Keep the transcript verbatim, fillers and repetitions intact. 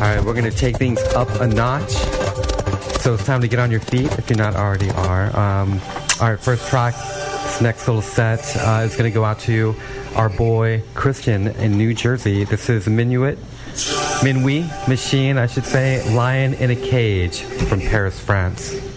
right, we're going to take things up a notch. So it's time to get on your feet if you're not already are. Um, all right, first track, this next little set uh, is going to go out to our boy Christian in New Jersey. This is Minuet, Minuit Machine, I should say, Lion in a Cage from Paris, France.